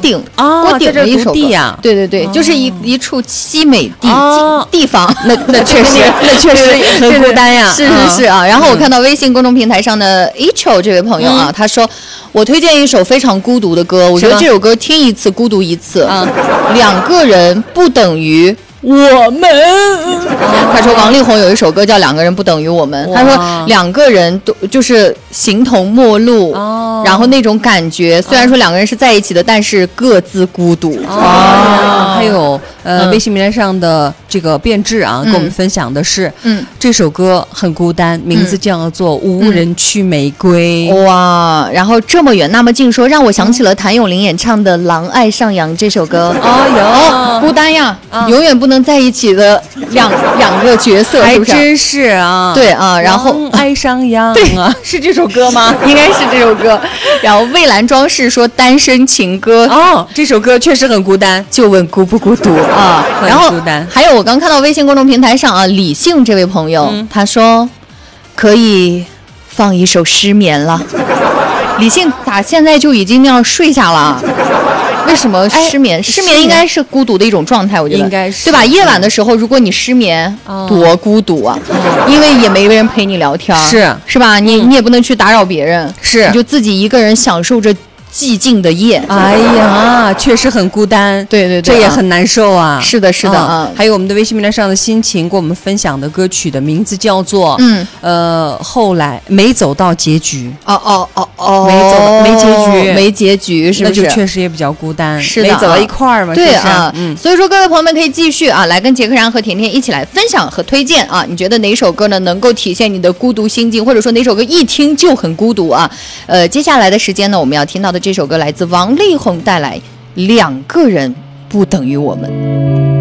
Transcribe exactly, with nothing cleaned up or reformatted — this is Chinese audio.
顶啊， 郭顶的一首歌呀、啊， 对对对，哦、就是一一处凄美地、哦、地方， 那那确实那确实很孤单呀， 是是是啊。然后我看到微信公众平台上的 Echo 这位朋友啊，嗯、他说我推荐一首非常孤独的歌，我觉得这首歌听一次孤独一次啊，两个人不等于。我们、哦，他说王力宏有一首歌叫《两个人不等于我们》，他说两个人都就是形同陌路，哦、然后那种感觉，虽然说两个人是在一起的，但是各自孤独。 哦，哦还有呃、嗯，微信平台上的这个变质啊，跟、嗯、我们分享的是，嗯，这首歌很孤单，名字叫做《无人区玫瑰》。 嗯、哇，然后这么远那么近说，让我想起了谭咏麟演唱的《狼爱上羊》这首歌。 哦， 有孤单呀，啊、永远不能在一起的两两个角色， 还是不是真是啊。 对啊，然后爱上羊啊，是这首歌吗？ 应该是这首歌。然后蔚蓝装饰说单身情歌， 哦，这首歌确实很孤单， 就问孤不孤独啊？然后还有我刚看到微信公众平台上啊，李信这位朋友、嗯、他说可以放一首失眠了。李信咋现在就已经那样睡下了？为什么失眠？失眠应该是孤独的一种状态，我觉得应该是对吧？夜晚的时候，如果你失眠，哦、多孤独啊！哦、因为也没人陪你聊天， 是是吧？你、嗯、你也不能去打扰别人， 是你就自己一个人享受着寂静的夜。 哎呀，确实很孤单， 对对对， 这也很难受啊。 是的，是的啊、 嗯。还有我们的微信平台上的心情，给我们分享的歌曲的名字叫做嗯呃，后来没走到结局。 哦哦哦哦， 没走没结局， 没结局，是不是？ 那就确实也比较孤单， 是的， 没走到一块儿嘛。 对啊， 嗯。 所以说，各位朋友们可以继续啊，来跟杰克然和甜甜一起来分享和推荐啊。你觉得哪首歌呢能够体现你的孤独心境，或者说哪首歌一听就很孤独啊？呃，接下来的时间呢，我们要听到的这首歌来自王力宏带来《两个人不等于我们》。